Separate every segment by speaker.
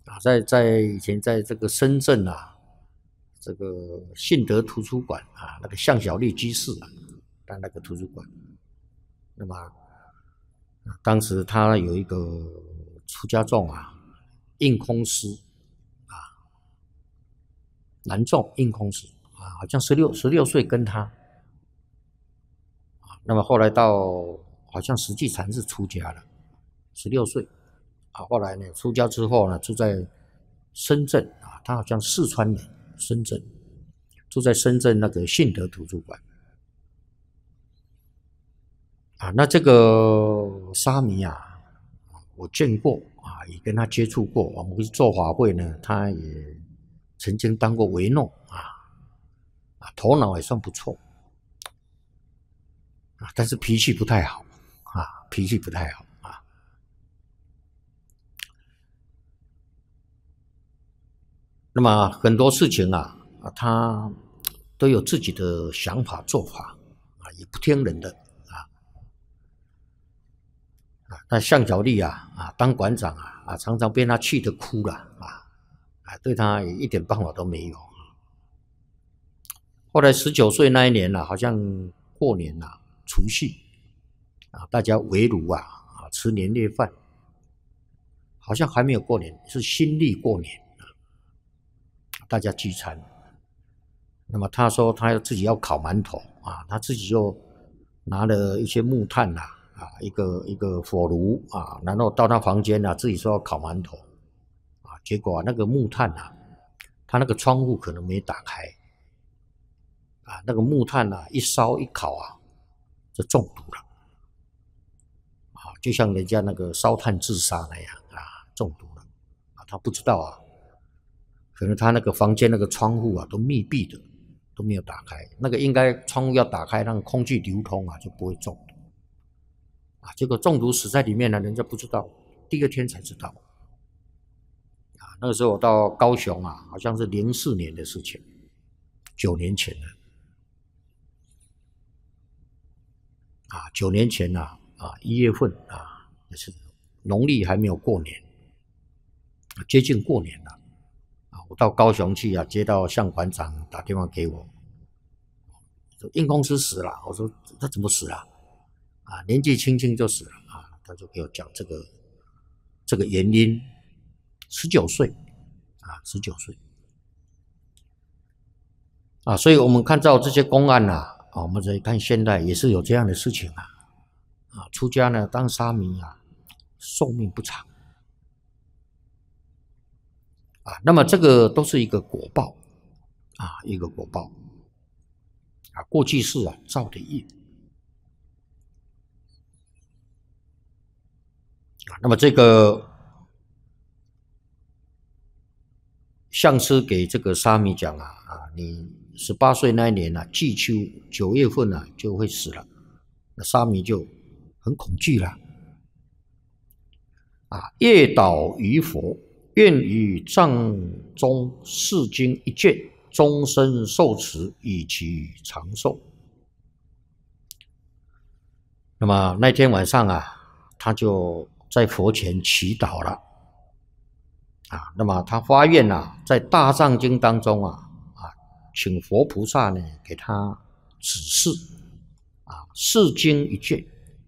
Speaker 1: 在以前在这个深圳啊，这个信德图书馆啊，那个向小丽居士啊，在那个图书馆，那么当时他有一个出家众啊，印空师啊，男众印空师啊，好像16岁跟他，那么后来到好像实际禅是出家了，16岁啊，后来呢出家之后呢，住在深圳啊，他好像四川人，深圳住在深圳那个信德图书馆啊，那这个沙弥啊，我见过啊，也跟他接触过，我们去做法会呢，他也曾经当过维诺头脑也算不错啊，但是脾气不太好啊，脾气不太好啊。那么很多事情啊，他都有自己的想法做法啊，也不听人的啊。那向小丽当馆长常常被他气得哭了对他也一点办法都没有。后来19岁那一年好像过年除夕大家围炉吃年夜饭，好像还没有过年，是新历过年大家聚餐。那么他说他自己要烤馒头他自己就拿了一些木炭一个火炉然后到他房间自己说要烤馒头结果那个木炭他那个窗户可能没打开那个木炭一烧一烤就中毒了就像人家那个烧炭自杀那样中毒了他不知道可能他那个房间那个窗户都密闭的，都没有打开，那个应该窗户要打开，让空气流通就不会中毒结果中毒死在里面了，人家不知道，第二天才知道那个时候我到高雄好像是04年的事情，9年前了9年前1月份就是农历还没有过年接近过年了我到高雄去接到向馆长打电话给我，说印公司死了。我说他怎么死了年纪轻轻就死了他就给我讲这个原因，19岁19岁所以我们看到这些公案我们再看现代也是有这样的事情出家呢当沙弥寿命不长那么这个都是一个果报一个果报过去世造的业那么这个上师给这个沙弥讲你18岁那一年季秋9月份就会死了，那沙弥就很恐惧了夜祷于佛，愿于藏中四经一卷，终身受持，以其长寿。那么那天晚上他就在佛前祈祷了那么他发愿在大藏经当中请佛菩萨呢给他指示四经一卷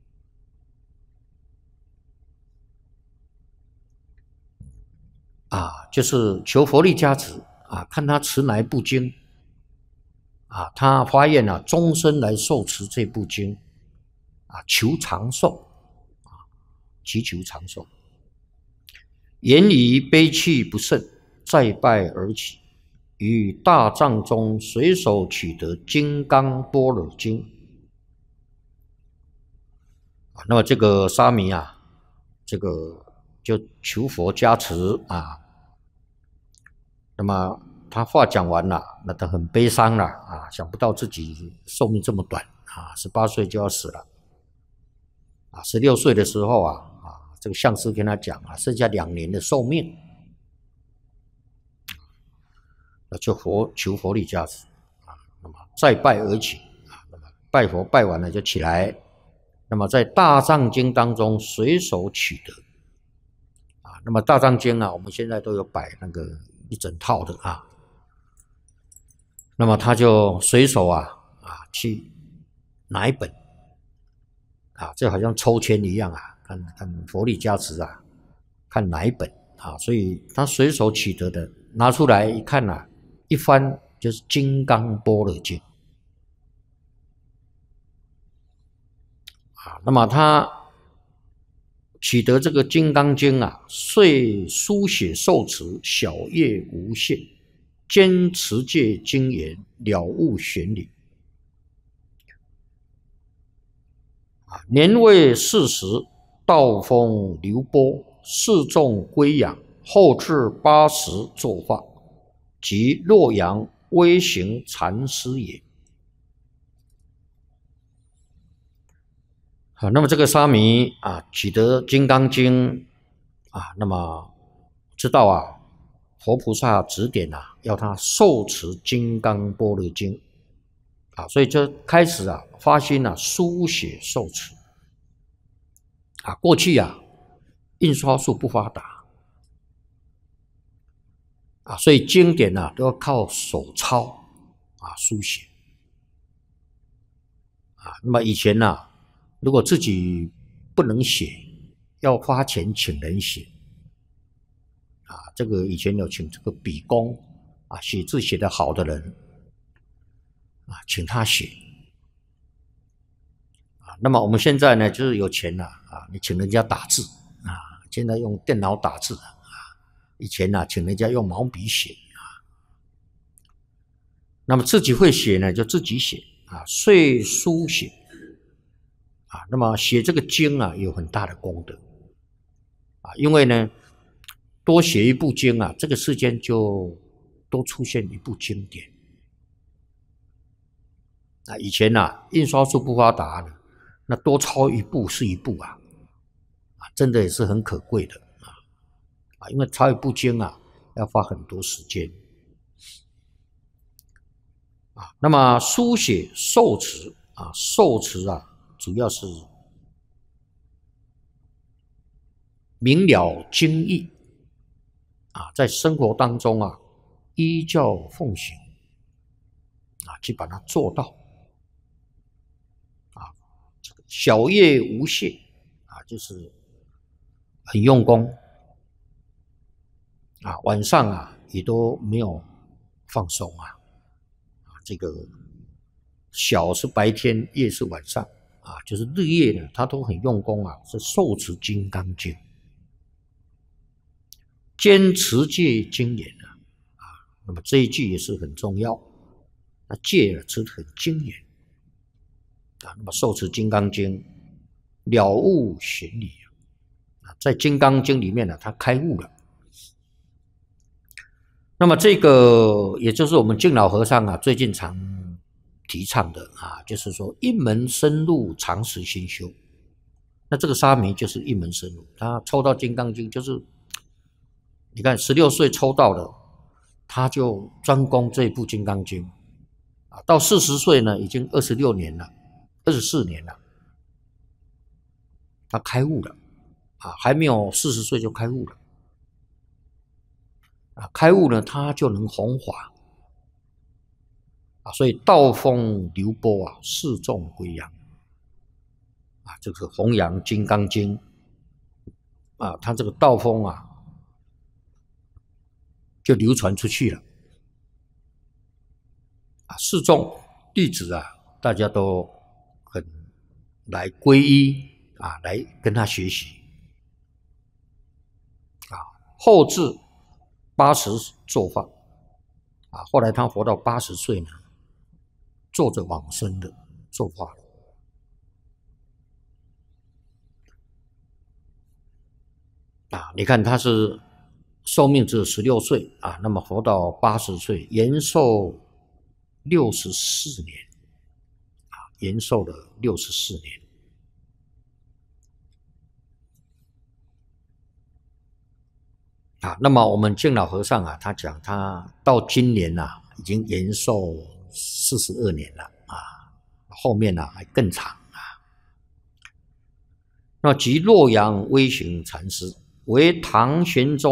Speaker 1: 就是求佛力加持看他持哪一部经他发愿终身来受持这部经求长寿祈求长寿。言语悲泣不胜，再拜而起，于大藏中随手取得《金刚般若经》那么这个沙弥这个就求佛加持那么他话讲完了，那他很悲伤了想不到自己寿命这么短18岁就要死了16岁的时候这个上师跟他讲剩下2年的寿命就求佛力加持那么再拜而起那么拜佛拜完了就起来，那么在大藏经当中随手取得那么大藏经啊，我们现在都有摆那个一整套的啊。那么他就随手去拿一本啊，这好像抽签一样啊，看佛力加持啊，看哪一本啊，所以他随手取得的拿出来一看啊，一翻就是《金刚般若经》啊。那么他取得这个《金刚经》啊，遂书写受持，晓业无限，兼持戒精研，了悟玄理啊。年未40，道风流波，示众归仰，后至80作法，即洛阳威行禅师也。啊，那么这个沙弥啊，取得《金刚经》啊，那么知道啊，佛菩萨指点啊，要他受持《金刚般若经》啊，所以就开始啊，发心啊，书写受持啊。过去啊，印刷术不发达啊，所以经典啊都要靠手抄啊，书写啊。那么以前啊，如果自己不能写，要花钱请人写啊。这个以前有请这个笔工啊，写字写得好的人啊，请他写啊。那么我们现在呢，就是有钱了啊，你请人家打字啊，现在用电脑打字啊。以前呢，请人家用毛笔写啊。那么自己会写呢，就自己写啊，遂书写啊。那么写这个经啊，有很大的功德啊，因为呢，多写一部经啊，这个世间就多出现一部经典啊。以前印刷术不发达呢，那多抄一部是一部啊，真的也是很可贵的啊，因为抄一部经啊，要花很多时间啊。那么书写受持啊，受持啊，主要是明了经义啊，在生活当中啊，依教奉行啊，去把它做到啊。晓业无懈啊，就是很用功啊，晚上啊也都没有放松啊。这个晓是白天，夜是晚上啊，就是日夜呢，他都很用功啊，是受持金刚经，兼持戒精研啊。那么这一句也是很重要，那戒持得很精研啊。那么受持金刚经，了悟玄理啊，在金刚经里面呢，他开悟了。那么这个也就是我们敬老和尚啊，最近常提倡的啊，就是说一门深入，长时心修。那这个沙弥就是一门深入，他抽到金刚经，就是你看16岁抽到了，他就专攻这一部金刚经啊，到40岁呢，已经26年了，24年了，他开悟了啊，还没有40岁就开悟了。啊，开悟呢，他就能弘法啊，所以道风流波啊，示众归仰啊，这个弘扬金刚经啊，他这个道风啊，就流传出去了啊，示众弟子啊，大家都很来皈依啊，来跟他学习啊，后至80作法啊，后来他活到80岁呢，坐着往生的作法了啊。你看他是寿命只有16岁啊，那么活到80岁，延寿64年啊，延寿了64年。啊，那么我们敬老和尚啊，他讲他到今年已经延寿42年了啊，后面还更长啊。那即洛阳威行禅师为唐玄宗